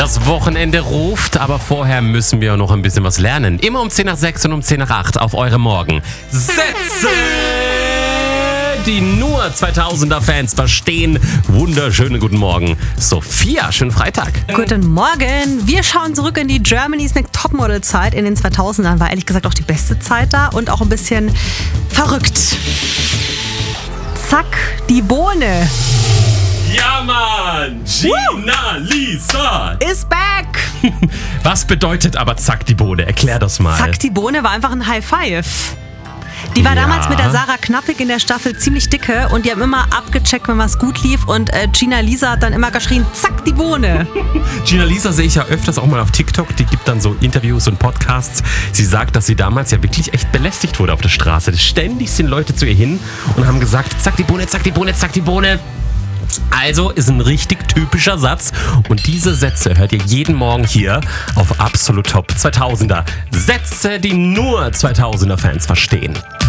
Das Wochenende ruft, aber vorher müssen wir noch ein bisschen was lernen. Immer um 10 nach 6 und um 10 nach 8 auf eure Morgen. Sätze, die nur 2000er-Fans verstehen. Wunderschönen guten Morgen. Sophia, schönen Freitag. Guten Morgen. Wir schauen zurück in die Germany's Next Topmodel-Zeit. In den 2000ern war ehrlich gesagt auch die beste Zeit da und auch ein bisschen verrückt. Zack, die Bohne Ja, Mann! Gina Lisa! ist back. Was bedeutet aber Zack die Bohne? Erklär das mal. Zack, die Bohne war einfach ein High Five. Die war damals mit der Sarah Knappig in der Staffel ziemlich dicke und die haben immer abgecheckt, wenn was gut lief und Gina Lisa hat dann immer geschrien, zack, die Bohne. Gina Lisa sehe ich ja öfters auch mal auf TikTok, die gibt dann so Interviews und Podcasts. Sie sagt, dass sie damals ja wirklich echt belästigt wurde auf der Straße. Ständig sind Leute zu ihr hin und haben gesagt, zack die Bohne, zack die Bohne, zack die Bohne. Also ist ein richtig typischer Satz und diese Sätze hört ihr jeden Morgen hier auf Absolut Top 2000er. Sätze, die nur 2000er Fans verstehen.